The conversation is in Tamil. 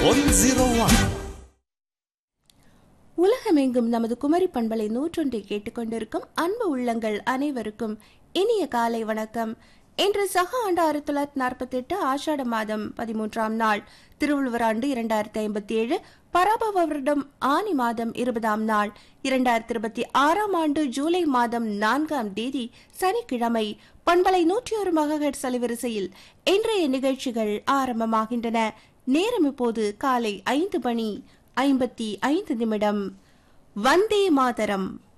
101. உலகமெங்கும் நமது குமரி பண்பலை 101 கேட்டுக்கொண்டிருக்கும் அன்பு உள்ளங்கள் அனைவருக்கும் இனிய காலை வணக்கம். இன்று சக ஆண்டு 1948 ஆஷாட மாதம் 13ஆம் நாள், திருவள்ளுவர் ஆண்டு 2057, பராபவ வருடம் ஆனி மாதம் 20ஆம் நாள், 2026ஆம் ஆண்டு ஜூலை மாதம் 4ஆம் தேதி சனிக்கிழமை. பண்பலை 101 மெகாஹெர்ட்ஸ் அலைவரிசையில் இன்றைய நிகழ்ச்சிகள் ஆரம்பமாகின்றன. நேரம் இப்போது காலை 5:55. வந்தே மாதரம்.